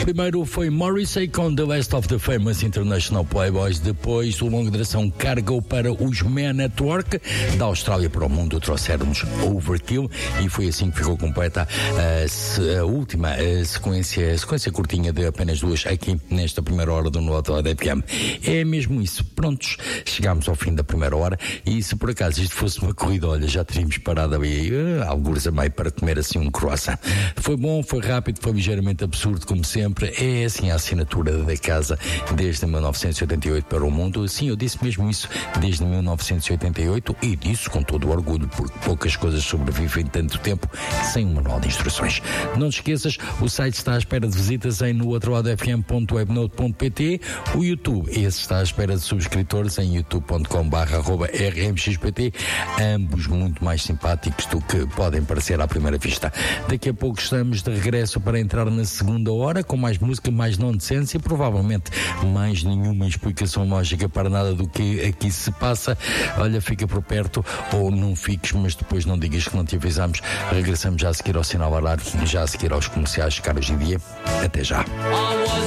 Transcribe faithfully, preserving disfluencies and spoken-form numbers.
Primeiro foi Morrissey com The Last of the Famous International Playboys. Depois o longa duração Cargo para os Man at Work. Da Austrália para o mundo trouxeram-nos Overkill e foi assim que ficou completa a, a última a sequência, a sequência curtinha de apenas duas aqui nesta primeira hora do No Autolado F M. É mesmo isso. Prontos, chegámos ao fim da primeira hora e se por acaso isto fosse uma corrida, olha, já teríamos parado ali uh, algures a meio para comer assim um croissant. Foi bom, foi rápido, foi ligeiramente absurdo como sempre. É assim a assinatura da casa desde mil novecentos e oitenta e oito para o mundo. Sim, eu disse mesmo isso, desde mil novecentos e oitenta e oito, e disso com todo o orgulho, porque poucas coisas sobrevivem tanto tempo sem um manual de instruções. Não te esqueças, o site está à espera de visitas em no outro lado f m ponto webnote ponto p t. O YouTube, esse está à espera de subscritores em youtube ponto com barra arroba r m x p t, ambos muito mais simpáticos do que podem parecer à primeira vista. Daqui a pouco estamos de regresso para entrar na segunda hora com mais música, mais nonsense e provavelmente mais nenhuma explicação lógica para nada do que aqui se passa. Olha, fica por perto ou não fiques, mas depois não digas que não te avisamos. Regressamos já a seguir ao sinal horário, já a seguir aos comerciais caros de dia. Até já.